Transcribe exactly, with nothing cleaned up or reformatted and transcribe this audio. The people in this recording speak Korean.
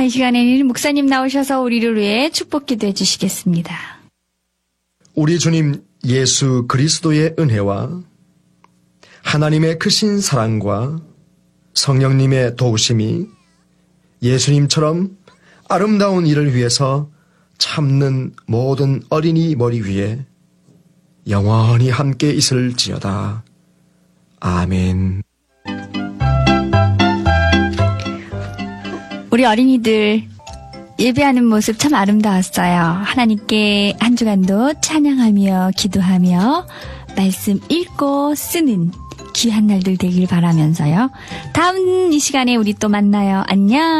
자, 이 시간에는 목사님 나오셔서 우리를 위해 축복 기도해 주시겠습니다. 우리 주님 예수 그리스도의 은혜와 하나님의 크신 사랑과 성령님의 도우심이 예수님처럼 아름다운 일을 위해서 참는 모든 어린이 머리 위에 영원히 함께 있을지어다. 아멘. 우리 어린이들 예배하는 모습 참 아름다웠어요. 하나님께 한 주간도 찬양하며 기도하며 말씀 읽고 쓰는 귀한 날들 되길 바라면서요. 다음 이 시간에 우리 또 만나요. 안녕.